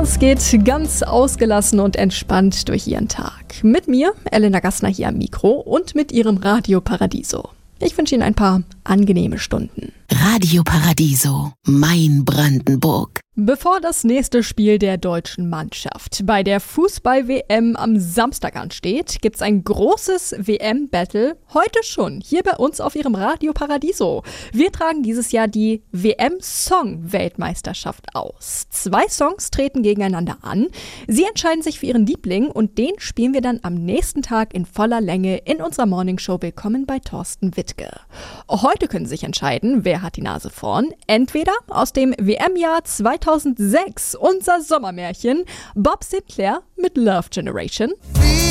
Es geht ganz ausgelassen und entspannt durch Ihren Tag. Mit mir, Elena Gassner hier am Mikro und mit Ihrem Radio Paradiso. Ich wünsche Ihnen ein paar angenehme Stunden. Radio Paradiso, mein Brandenburg. Bevor das nächste Spiel der deutschen Mannschaft bei der Fußball-WM am Samstag ansteht, gibt's ein großes WM-Battle heute schon hier bei uns auf Ihrem Radio Paradiso. Wir tragen dieses Jahr die WM-Song-Weltmeisterschaft aus. 2 Songs treten gegeneinander an. Sie entscheiden sich für ihren Liebling und den spielen wir dann am nächsten Tag in voller Länge in unserer Morningshow Willkommen bei Thorsten Wittke. Heute können Sie sich entscheiden, wer hat die Nase vorn. Entweder aus dem WM-Jahr 2006, unser Sommermärchen, Bob Sinclair mit Love Generation.